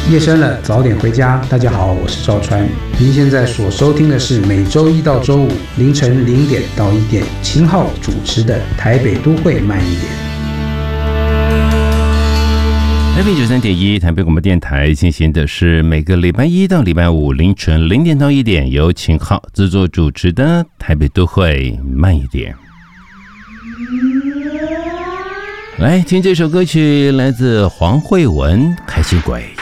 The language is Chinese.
夜深了，早点回家。大家好，我是赵川。您现在所收听的是每周一到周五凌晨0点到1点，秦昊主持的台北都会慢一点。 台北93.1台北广播电台进行的是每个礼拜一到礼拜五凌晨0点到1点，由秦昊制作主持的台北都会慢一点。来听这首歌曲，来自黄慧文《开心鬼》。